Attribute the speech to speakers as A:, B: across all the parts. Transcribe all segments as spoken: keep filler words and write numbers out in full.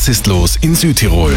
A: Was ist los in Südtirol?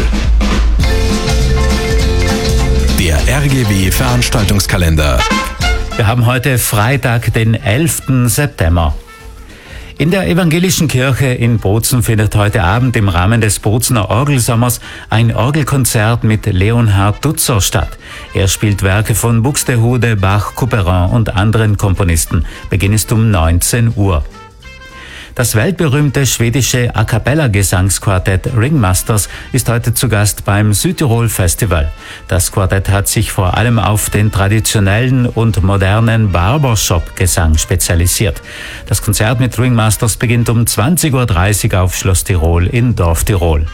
A: Der R G W-Veranstaltungskalender.
B: Wir haben heute Freitag, den elften September. In der evangelischen Kirche in Bozen findet heute Abend im Rahmen des Bozener Orgelsommers ein Orgelkonzert mit Leonhard Dutzer statt. Er spielt Werke von Buxtehude, Bach, Couperin und anderen Komponisten. Beginn ist um neunzehn Uhr. Das weltberühmte schwedische A-Cappella-Gesangsquartett Ringmasters ist heute zu Gast beim Südtirol Festival. Das Quartett hat sich vor allem auf den traditionellen und modernen Barbershop-Gesang spezialisiert. Das Konzert mit Ringmasters beginnt um zwanzig Uhr dreißig auf Schloss Tirol in Dorftirol.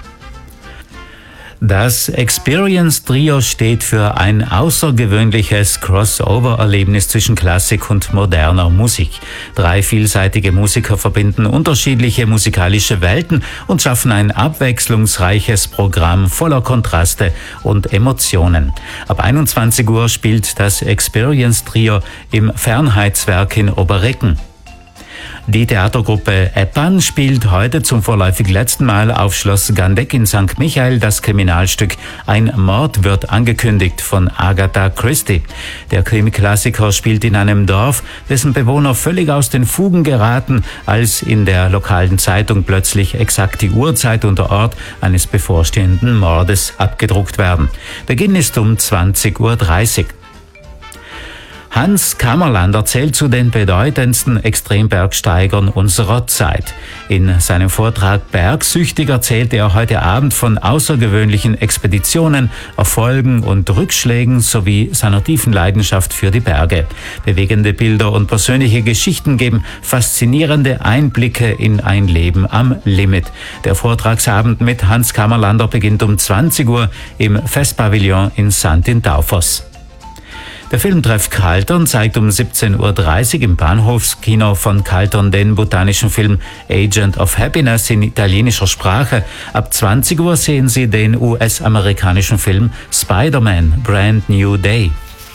B: Das Experience Trio steht für ein außergewöhnliches Crossover-Erlebnis zwischen Klassik und moderner Musik. Drei vielseitige Musiker verbinden unterschiedliche musikalische Welten und schaffen ein abwechslungsreiches Programm voller Kontraste und Emotionen. Ab einundzwanzig Uhr spielt das Experience Trio im Fernheitswerk in Oberrecken. Die Theatergruppe Eppan spielt heute zum vorläufig letzten Mal auf Schloss Gandeck in Sankt Michael das Kriminalstück Ein Mord wird angekündigt von Agatha Christie. Der Krimi-Klassiker spielt in einem Dorf, dessen Bewohner völlig aus den Fugen geraten, als in der lokalen Zeitung plötzlich exakt die Uhrzeit und der Ort eines bevorstehenden Mordes abgedruckt werden. Beginn ist um zwanzig Uhr dreißig. Hans Kammerlander zählt zu den bedeutendsten Extrembergsteigern unserer Zeit. In seinem Vortrag Bergsüchtig erzählt er heute Abend von außergewöhnlichen Expeditionen, Erfolgen und Rückschlägen sowie seiner tiefen Leidenschaft für die Berge. Bewegende Bilder und persönliche Geschichten geben faszinierende Einblicke in ein Leben am Limit. Der Vortragsabend mit Hans Kammerlander beginnt um zwanzig Uhr im Festpavillon in Sant in Taufers. Der Filmtreff Kaltern zeigt um siebzehn Uhr dreißig im Bahnhofskino von Kaltern den botanischen Film Agent of Happiness in italienischer Sprache. Ab zwanzig Uhr sehen Sie den U S-amerikanischen Film Spider-Man Brand New Day.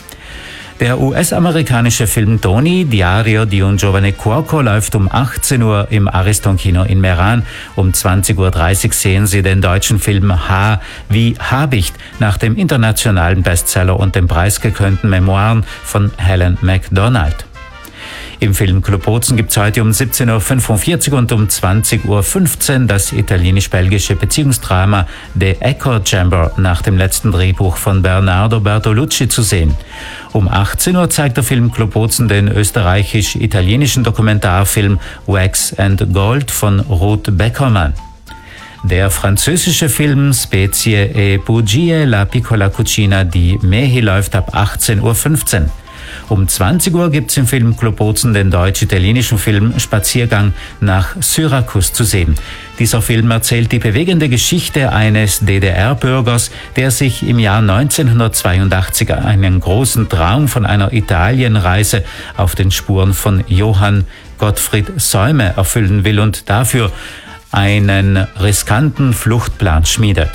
B: Der U S-amerikanische Film Tony, Diario di un giovane cuoco, läuft um achtzehn Uhr im Ariston-Kino in Meran. Um zwanzig Uhr dreißig sehen Sie den deutschen Film H wie Habicht nach dem internationalen Bestseller und den preisgekrönten Memoiren von Helen Macdonald. Im Filmclub Bozen gibt's heute um siebzehn Uhr fünfundvierzig und um zwanzig Uhr fünfzehn das italienisch-belgische Beziehungsdrama The Echo Chamber nach dem letzten Drehbuch von Bernardo Bertolucci zu sehen. Um achtzehn Uhr zeigt der Filmclub Bozen den österreichisch-italienischen Dokumentarfilm Wax and Gold von Ruth Beckermann. Der französische Film Spezie e Bugie, la piccola cucina di Mehi läuft ab achtzehn Uhr fünfzehn. Um zwanzig Uhr gibt's im Filmclub Bozen den deutsch-italienischen Film Spaziergang nach Syrakus zu sehen. Dieser Film erzählt die bewegende Geschichte eines D D R-Bürgers, der sich im Jahr neunzehnhundertzweiundachtzig einen großen Traum von einer Italienreise auf den Spuren von Johann Gottfried Säume erfüllen will und dafür einen riskanten Fluchtplan schmiedet.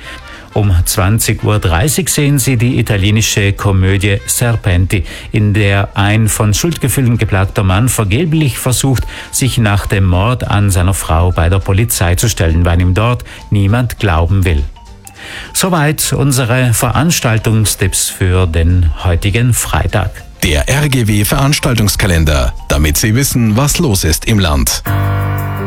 B: Um zwanzig Uhr dreißig sehen Sie die italienische Komödie Serpenti, in der ein von Schuldgefühlen geplagter Mann vergeblich versucht, sich nach dem Mord an seiner Frau bei der Polizei zu stellen, weil ihm dort niemand glauben will. Soweit unsere Veranstaltungstipps für den heutigen Freitag.
A: Der R G W-Veranstaltungskalender, damit Sie wissen, was los ist im Land.